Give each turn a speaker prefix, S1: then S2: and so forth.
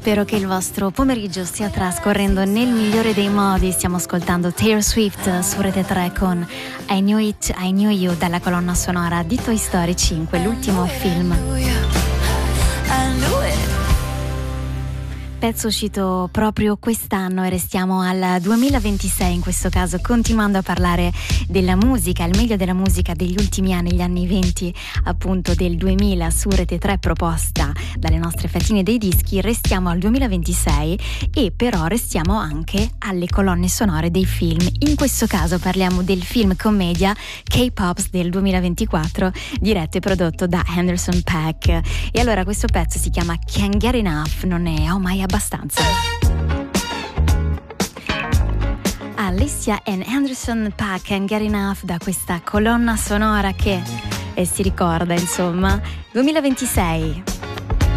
S1: Spero che il vostro pomeriggio stia trascorrendo nel migliore dei modi. Stiamo ascoltando Taylor Swift su Rete 3 con I Knew It, I Knew You dalla colonna sonora di Toy Story 5, l'ultimo film. Pezzo uscito proprio quest'anno e restiamo al 2026 in questo caso, continuando a parlare della musica, il meglio della musica degli ultimi anni, gli anni 20 appunto del 2000 su Rete 3 proposta dalle nostre fatine dei dischi. Restiamo al 2026 e però restiamo anche alle colonne sonore dei film. In questo caso parliamo del film commedia K-Pops del 2024 diretto e prodotto da Anderson .Paak. E allora questo pezzo si chiama Can't Get Enough, non è mai abbastanza. Alicia and Anderson .Paak, Can't Get Enough, da questa colonna sonora che si ricorda, insomma, 2026.